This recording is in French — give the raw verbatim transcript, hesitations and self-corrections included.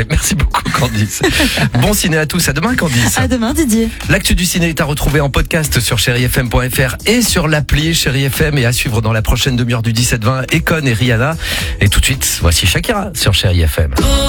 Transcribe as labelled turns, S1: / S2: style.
S1: Ouais, merci beaucoup Candice. Bon ciné à tous, à demain Candice.
S2: À demain Didier.
S1: L'actu du ciné est à retrouver en podcast sur chéri f m point f r et sur l'appli Chéri F M, et à suivre dans la prochaine demi-heure du dix-sept vingt, Econ et Rihanna. Et tout de suite, voici Shakira sur Chéri F M.